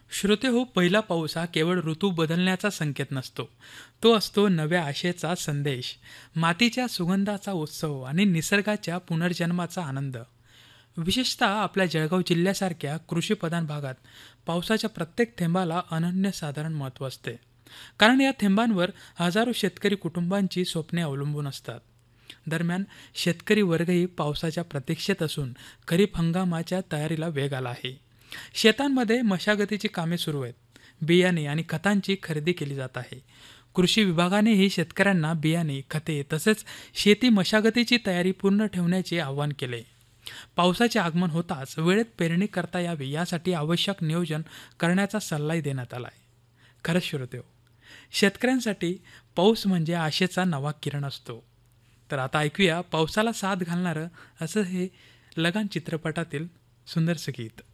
श्रोते हो, पहिला पाऊस हा केवळ ऋतू बदलण्याचा संकेत नसतो. तो असतो नव्या आशेचा संदेश, मातीच्या सुगंधाचा उत्सव आणि निसर्गाच्या पुनर्जन्माचा आनंद. विशेषतः आपल्या जळगाव जिल्ह्यासारख्या कृषीप्रधान भागात पावसाच्या प्रत्येक थेंबाला अनन्यसाधारण महत्त्व असते. कारण या थेंबांवर हजारो शेतकरी कुटुंबांची स्वप्ने अवलंबून असतात. दरम्यान शेतकरी वर्गही पावसाच्या प्रतीक्षेत असून खरीप हंगामाच्या तयारीला वेग आला आहे. शेतांमध्ये मशागतीची कामे सुरू आहेत. बियाणे आणि खतांची खरेदी केली जात आहे. कृषी विभागानेही शेतकऱ्यांना बियाणे, खते तसेच शेती मशागतीची तयारी पूर्ण ठेवण्याचे आवाहन केले. पावसाचे आगमन होताच वेळेत पेरणी करता यावी यासाठी आवश्यक नियोजन करण्याचा सल्लाही देण्यात आला आहे. खरंच श्रोतेहो, शेतकऱ्यांसाठी पाऊस म्हणजे आशेचा नवा किरण असतो. तर आता ऐकूया पावसाला साथ घालणारं असं हे लगान चित्रपटातील सुंदरसं गीत.